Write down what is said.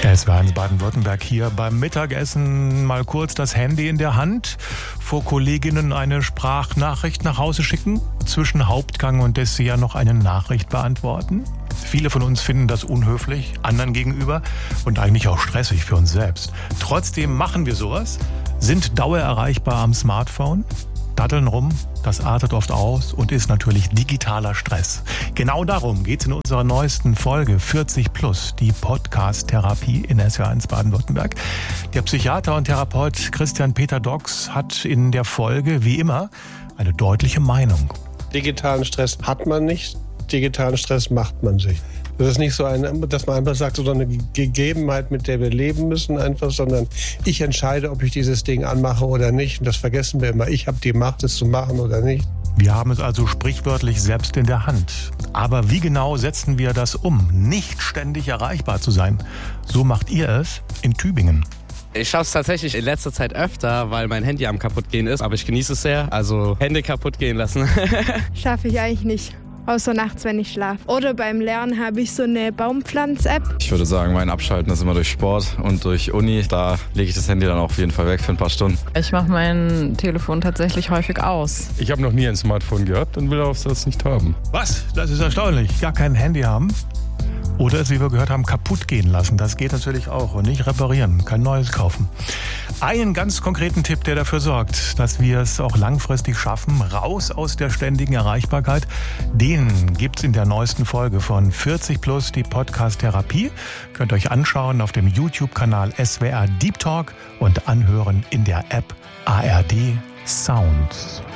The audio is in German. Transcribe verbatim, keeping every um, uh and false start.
Es war in Baden-Württemberg hier beim Mittagessen mal kurz das Handy in der Hand, vor Kolleginnen eine Sprachnachricht nach Hause schicken, zwischen Hauptgang und Dessert noch eine Nachricht beantworten. Viele von uns finden das unhöflich, anderen gegenüber und eigentlich auch stressig für uns selbst. Trotzdem machen wir sowas, sind dauererreichbar am Smartphone, daddeln rum, das artet oft aus und ist natürlich digitaler Stress. Genau darum geht es in unserer neuesten Folge vierzig plus, die Podcast-Therapie in S W R eins Baden-Württemberg. Der Psychiater und Therapeut Christian Peter Dox hat in der Folge, wie immer, eine deutliche Meinung. Digitalen Stress hat man nicht, digitalen Stress macht man sich. Das ist nicht so, ein, dass man einfach sagt, so eine Gegebenheit, mit der wir leben müssen, einfach, sondern ich entscheide, ob ich dieses Ding anmache oder nicht. Und das vergessen wir immer. Ich habe die Macht, es zu machen oder nicht. Wir haben es also sprichwörtlich selbst in der Hand. Aber wie genau setzen wir das um, nicht ständig erreichbar zu sein? So macht ihr es in Tübingen. Ich schaue es tatsächlich in letzter Zeit öfter, weil mein Handy am kaputtgehen ist. Aber ich genieße es sehr, also Hände kaputt gehen lassen. Schaffe ich eigentlich nicht. Außer nachts, wenn ich schlafe. Oder beim Lernen habe ich so eine Baumpflanz-App. Ich würde sagen, mein Abschalten ist immer durch Sport und durch Uni. Da lege ich das Handy dann auch auf jeden Fall weg für ein paar Stunden. Ich mache mein Telefon tatsächlich häufig aus. Ich habe noch nie ein Smartphone gehabt und will auch das nicht haben. Was? Das ist erstaunlich. Gar kein Handy haben? Oder es, wie wir gehört haben, kaputt gehen lassen. Das geht natürlich auch. Und nicht reparieren, kein neues kaufen. Einen ganz konkreten Tipp, der dafür sorgt, dass wir es auch langfristig schaffen, raus aus der ständigen Erreichbarkeit, den gibt's in der neuesten Folge von vierzig plus, die Podcast-Therapie. Könnt ihr euch anschauen auf dem YouTube-Kanal S W R Deep Talk und anhören in der App A R D Sound.